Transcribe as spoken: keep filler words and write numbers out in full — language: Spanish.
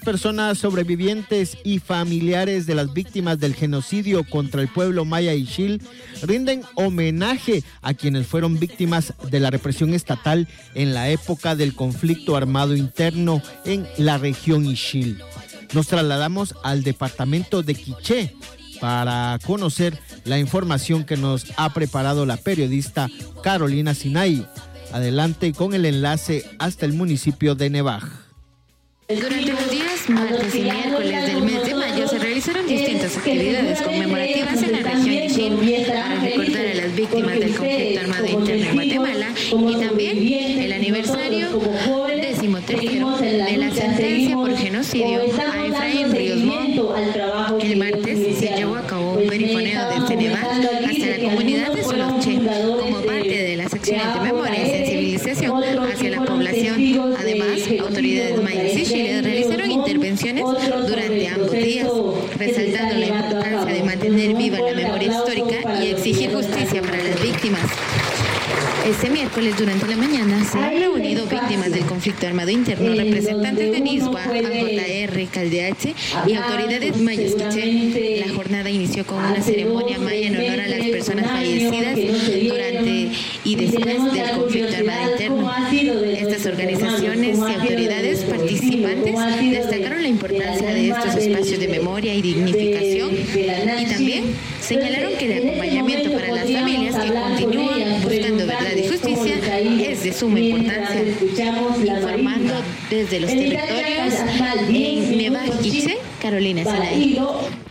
personas sobrevivientes y familiares de las víctimas del genocidio contra el pueblo maya Ixil rinden homenaje a quienes fueron víctimas de la represión estatal en la época del conflicto armado interno en la región Ixil. Nos trasladamos al departamento de Quiché para conocer la información que nos ha preparado la periodista Carolina Sinay. Adelante con el enlace hasta el municipio de Nevaj. Durante los días martes y miércoles del mes de mayo se realizaron distintas actividades conmemorativas en la región Ixil para recordar a las víctimas del conflicto armado interno en Guatemala y también el aniversario decimotercero de la sentencia por genocidio a Efraín Ríos Montt. El martes se llevó a cabo un perifoneo desde Nevaj hasta la comunidad de Soloche como parte de las acciones de memoria y sensibilización hacia la población. Además, autoridades mayas y chiles realizaron intervenciones durante ambos días, resaltando la importancia de mantener viva la memoria histórica y exigir justicia para las víctimas. Este miércoles, durante la mañana, se han reunido víctimas del conflicto armado interno, representantes de NISWA, A J R, CalDH y autoridades mayas quiché. La jornada inició con una ceremonia maya en honor a las personas fallecidas durante y después del conflicto armado interno. Estas organizaciones y autoridades participantes destacaron la importancia de estos espacios de memoria y dignificación y también señalaron que el acompañamiento para las familias que continúan buscando verdad y justicia es de suma importancia. Informando desde los territorios en Nevaj, Quiché, Carolina Sinay.